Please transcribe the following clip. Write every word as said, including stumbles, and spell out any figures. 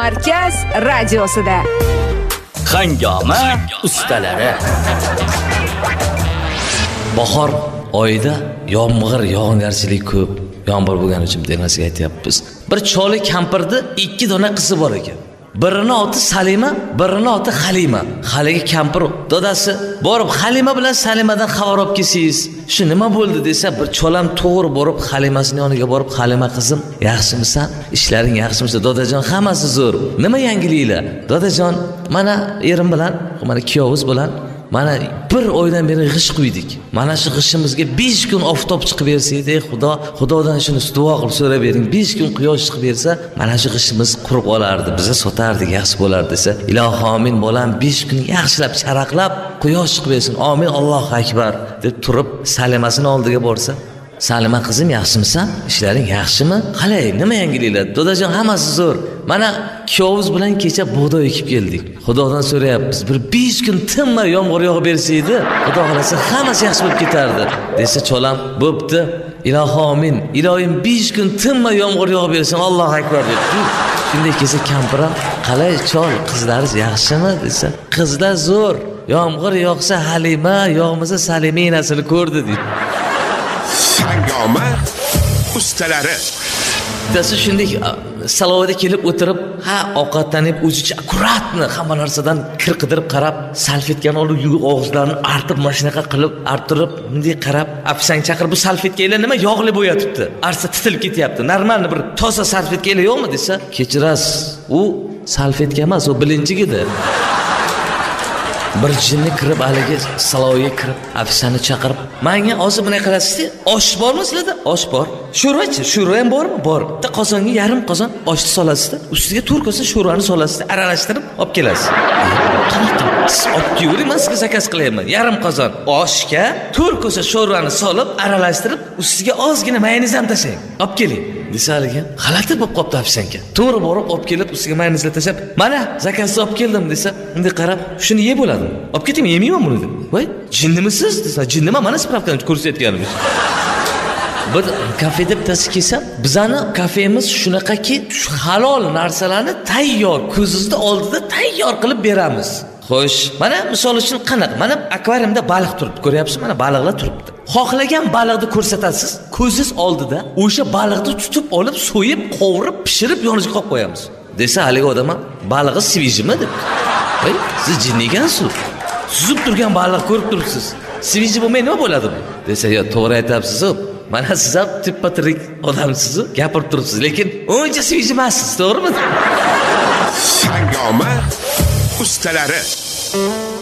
Markaz radiosida. Hangoma ustalari. Bahor oyida yomg'ir, yog'ingarchilik ko'p. Yomg'ir bo'lgani uchun demasiga aytyapmiz. Bir choli kampirdi, ikki dona qizi bor ekan. Birini oti Salima, birini oti Halima. Haligi kampir dadasi borib Halima bilan Salimadan xabar olib kelsangiz, shu nima bo'ldi desa, bir cholam to'g'ri borib Halimasining yoniga borib, Halima qizim, yaxshimisan? Ishlaring yaxshimisa? Dadajon, hammasi zo'r. Nima yangiliklar? Dadajon, mana erim bilan, mana kuyovimiz bilan mana bir oydan beri g'ish quydik. Mana shu g'ishimizga besh kun oftob chiqib bersa edi, Xudo, Xudodan shuni duo qilib so'rab bering. besh kun quyosh chiqib bersa, mana shu g'ishimiz qurib olardi, biza sotardik, yaxshi bo'lardi desa, ilohi amin, bolam besh kun yaxshilab charaqlab quyosh chiqib bersin. Amin, Allohu akbar deb turib Salimasining oldiga borsa, Salima qizim, yaxshimisan? Ishlaring yaxshimi? Qalay, nima yangiliklar? Dadajon, hammasi zo'r. Mana kuyovimiz bilan kecha bug'doy ekib keldik. Xudodan so'rayapmiz, bir besh kun tinmay yomg'ir yog'ib bersa edi, Xudo xolasa hammasi yaxshi bo'lib ketardi. Desa cholam, bo'pti. Ilohi amin. Ilohim besh kun tinmay yomg'ir yog'ib bersin. Allohu akbar deb. Shunday kelsa kampira, qalay chol, qizlaringiz yaxshimi desa, qizlar zo'r. Yomg'ir yog'sa Halima, yog'masa Saliminasini ko'rdi dedi. Hangoma ustalari. Dasi shunday salovida kelib o'tirib, ha ovqatlanib, o'zicha akkuratni hamma narsadan kir qidirib qarab, salfetkani olib yuvib og'izlarini artib, mashinaqa qilib, artirib, bunday qarab, afisang chaqirib, bu salfetkalar nima yog'li bo'yatibdi. Arsa titilib ketyapti. Normalni bir toza salfetkalar yo'qmi desa, kechirasiz. U salfetka emas, u bilinchigida. Bir jinni kirib, haligi saloviga kirib, afisani chaqirib, menga hozir bunday qilasizda, osh bormi sizlarda? Osh bor. Sho'rvachi, sho'rva ham bormi? Bor. Bitta qozonga yarim qozon oshni solasizda, ustiga to'rt kosa sho'rvani solasizda, aralashtirib olib kelasiz. Qanaqa? Siz olib kelyavering, men sizga zakaz qilyapman. Yarim qozon oshga to'rt kosa sho'rvani solib, aralashtirib, ustiga ozgina mayonez ham tashlang. Olib keling. Desa haligi, g'alati bo'lib qopti afisanka. To'g'ri borib olib kelib, ustiga mayonezni tashab, mana zakazni olib keldim desa, bunday qarab, shuni yeb bo'ladi. Olib ketaymi, yemayman buni deb. Voy, jinnimisiz desa, jinnima, mana spravkani ko'rsatganimiz. Bir kafeda bittasi kelsa, bizani kafemiz shunaqaki, halol narsalarni tayyor, ko'zingizning oldida tayyor qilib beramiz. Xo'sh, mana misol uchun qanaqa? Mana akvariumda baliq turibdi, ko'ryapsiz? Mana baliqlar turibdi. Xohlagan baliqni ko'rsatasiz, ko'zingiz oldida o'sha baliqni tutib olib, so'yib, qovurib, pishirib yoniga qo'yib qo'yamiz. Desa, haligi odam balig'i svijimi deb. Voy, siz jinni ekansiz. Suzib turgan baliq ko'rib turibsiz. Sviji bo'lmay nima bo'ladi bu? Desa, yo, to'g'ri aytasiz. Mana siz ham tippa tirik odamsiz, gapirib turibsiz, lekin uncha sviji emassiz, to'g'rimi? Hangoma ustalari.